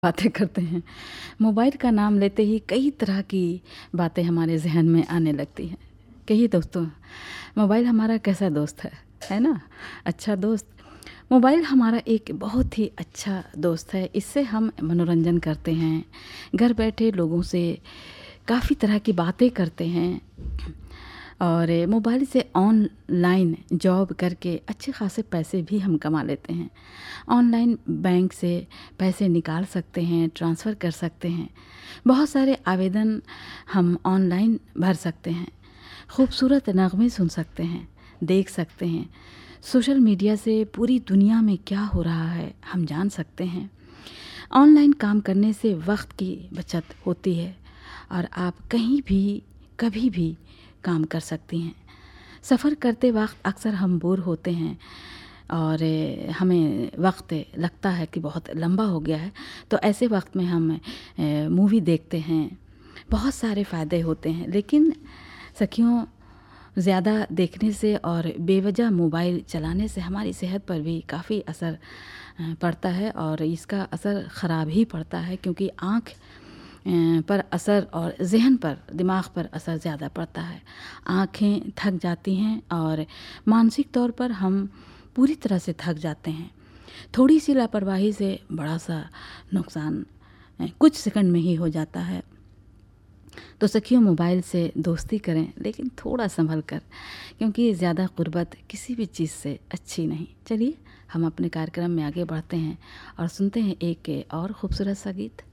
बातें करते हैं। मोबाइल का नाम लेते ही कई तरह की बातें हमारे ज़हन में आने लगती हैं। कहिए दोस्तों, मोबाइल हमारा कैसा दोस्त है ना? अच्छा दोस्त। मोबाइल हमारा एक बहुत ही अच्छा दोस्त है। इससे हम मनोरंजन करते हैं, घर बैठे लोगों से काफ़ी तरह की बातें करते हैं और मोबाइल से ऑनलाइन जॉब करके अच्छे खासे पैसे भी हम कमा लेते हैं। ऑनलाइन बैंक से पैसे निकाल सकते हैं, ट्रांसफ़र कर सकते हैं। बहुत सारे आवेदन हम ऑनलाइन भर सकते हैं। खूबसूरत नगमे सुन सकते हैं, देख सकते हैं। सोशल मीडिया से पूरी दुनिया में क्या हो रहा है हम जान सकते हैं। ऑनलाइन काम करने से वक्त की बचत होती है और आप कहीं भी कभी भी काम कर सकती हैं। सफ़र करते वक्त अक्सर हम बोर होते हैं और हमें वक्त लगता है कि बहुत लंबा हो गया है, तो ऐसे वक्त में हम मूवी देखते हैं। बहुत सारे फ़ायदे होते हैं, लेकिन सखियों, ज़्यादा देखने से और बेवजह मोबाइल चलाने से हमारी सेहत पर भी काफ़ी असर पड़ता है और इसका असर ख़राब ही पड़ता है, क्योंकि आँख पर असर और ज़हन पर, दिमाग पर असर ज़्यादा पड़ता है। आँखें थक जाती हैं और मानसिक तौर पर हम पूरी तरह से थक जाते हैं। थोड़ी सी लापरवाही से बड़ा सा नुकसान कुछ सेकंड में ही हो जाता है। तो सखियों, मोबाइल से दोस्ती करें, लेकिन थोड़ा संभल कर, क्योंकि ज़्यादा क़ुर्बत किसी भी चीज़ से अच्छी नहीं। चलिए हम अपने कार्यक्रम में आगे बढ़ते हैं और सुनते हैं एक और ख़ूबसूरत सा गीत।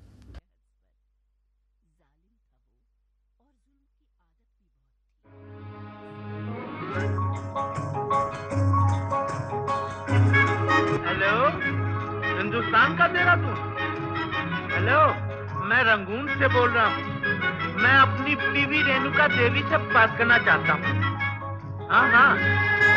हेलो, हिंदुस्तान का देहरादून। हेलो, मैं रंगून से बोल रहा हूँ। मैं अपनी बीवी रेणुका देवी से बात करना चाहता हूँ। हाँ हाँ।